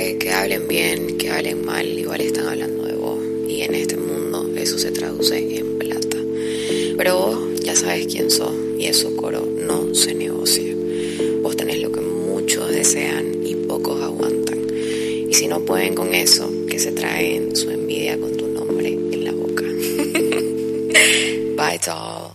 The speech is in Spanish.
que hablen bien, que hablen mal, igual están hablando de vos. Y en este mundo eso se traduce en plata. Pero vos ya sabes quién sos y eso, coro, no se negocia. Vos tenés lo que muchos desean y pocos aguantan. Y si no pueden con eso, que se traen su envidia con tu nombre en la boca. Bye, doll.